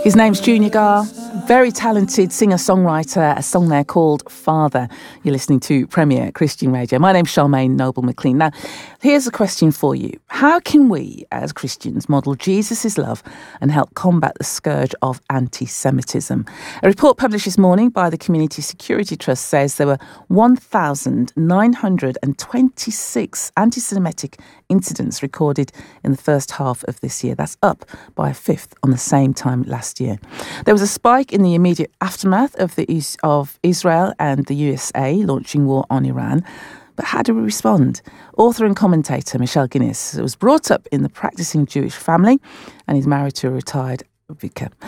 His name's Junior Gar, very talented singer-songwriter, a song there called Father. You're listening to Premier Christian Radio. My name's Charmaine Noble-McLean. Now, here's a question for you. How can we, as Christians, model Jesus' love and help combat the scourge of anti-Semitism? A report published this morning by the Community Security Trust says there were 1,926 anti-Semitic incidents recorded in the first half of this year. That's up by a fifth on the same time last year. There was a spike in the immediate aftermath of Israel and the USA launching war on Iran. But how do we respond? Author and commentator Michelle Guinness was brought up in the practicing Jewish family and is married to a retired vicar.